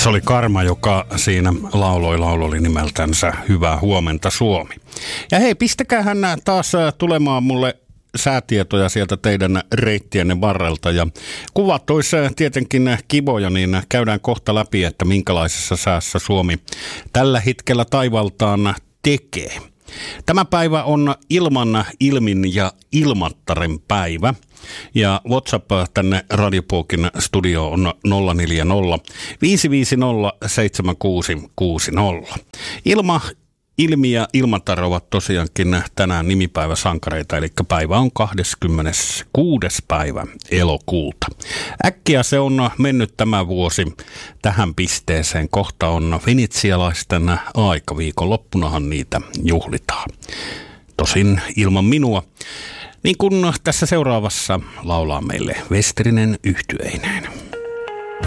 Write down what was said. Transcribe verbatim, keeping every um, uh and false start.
Se oli Karma, joka siinä lauloi, laulu oli nimeltänsä Hyvää huomenta Suomi. Ja hei, pistäkäähän taas tulemaan mulle säätietoja sieltä teidän reittienne varrelta. Ja kuvat olisi tietenkin kivoja, niin käydään kohta läpi, että minkälaisessa säässä Suomi tällä hetkellä taivaltaan tekee. Tämä päivä on ilman, ilmin ja ilmattaren päivä. Ja WhatsApp tänne Radiopokin studioon on nolla neljä nolla viisi viisi nolla seitsemän kuusi kuusi nolla. Ilma, ilmi ja ilmatar ovat tosiaankin tänään nimipäiväsankareita, eli päivä on kahdeskymmeneskuudes päivä elokuuta. Äkkiä se on mennyt tämä vuosi tähän pisteeseen. Kohta on venetsialaisten aika. Viikonloppunahan niitä juhlitaan. Tosin ilman minua. Niin kuin tässä seuraavassa laulaa meille Westerinen yhtyeineen.